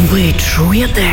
Ви чуєте?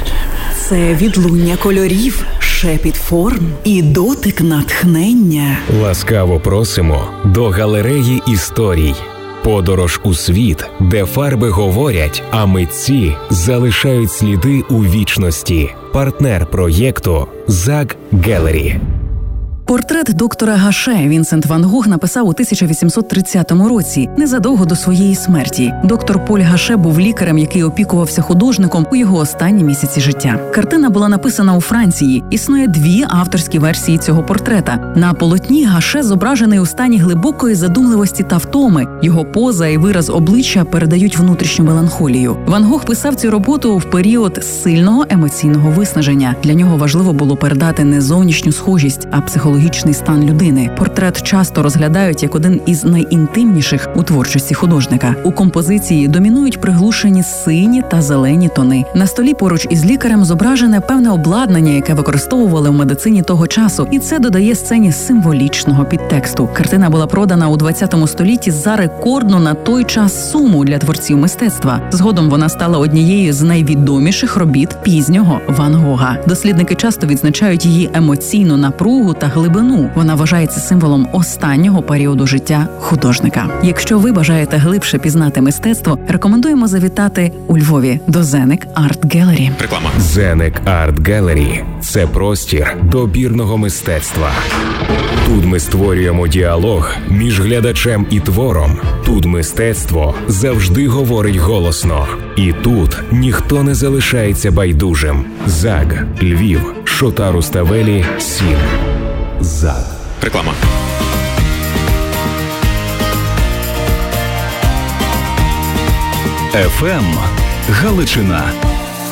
Це відлуння кольорів, шепіт форм і дотик натхнення. Ласкаво просимо до галереї історій. Подорож у світ, де фарби говорять, а митці залишають сліди у вічності. Партнер проєкту «Зак Гелері». Портрет доктора Гаше Вінсент Ван Гог написав у 1830 році, незадовго до своєї смерті. Доктор Поль Гаше був лікарем, який опікувався художником у його останні місяці життя. Картина була написана у Франції. Існує дві авторські версії цього портрета. На полотні Гаше зображений у стані глибокої задумливості та втоми. Його поза і вираз обличчя передають внутрішню меланхолію. Ван Гог писав цю роботу в період сильного емоційного виснаження. Для нього важливо було передати не зовнішню схожість, а психологічний стан людини. Портрет часто розглядають як один із найінтимніших у творчості художника. У композиції домінують приглушені сині та зелені тони. На столі поруч із лікарем зображене певне обладнання, яке використовували в медицині того часу, і це додає сцені символічного підтексту. Картина була продана у 20 столітті за рекордну на той час суму для творців мистецтва. Згодом вона стала однією з найвідоміших робіт пізнього Ван Гога. Дослідники часто відзначають її емоційну напругу та глибину. Вона вважається символом останнього періоду життя художника. Якщо ви бажаєте глибше пізнати мистецтво, рекомендуємо завітати у Львові до Зенек Арт Гелері. Реклама. Зенек Арт Гелері – це простір добірного мистецтва. Тут ми створюємо діалог між глядачем і твором. Тут мистецтво завжди говорить голосно. І тут ніхто не залишається байдужим. ЗАГ, Львів, Шота Руставелі, 7. ЗАГ. Реклама. ФМ Галичина.